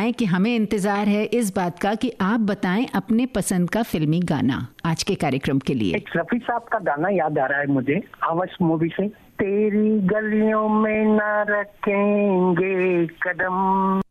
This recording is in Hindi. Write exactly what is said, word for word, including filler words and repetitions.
है कि हमें इंतजार है इस बात का कि आप बताएं अपने पसंद का फिल्मी गाना आज के कार्यक्रम के लिए। एक रफी साहब का गाना याद आ रहा है मुझे, आवाज मूवी से। तेरी गलियों में ना रखेंगे कदम,